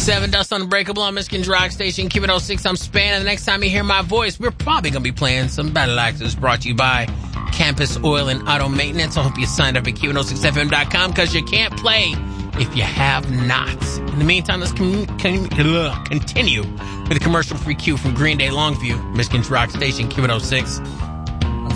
7 Dust Unbreakable on Michigan's Rock Station. Keep it 06. I'm Span. And the next time you hear my voice, we're probably going to be playing some Battle Axes brought to you by Campus Oil and Auto Maintenance. I hope you signed up at Q106FM.com because you can't play if you have not. In the meantime, let's continue with a commercial-free Q from Green Day Longview, Michigan's Rock Station, Q106.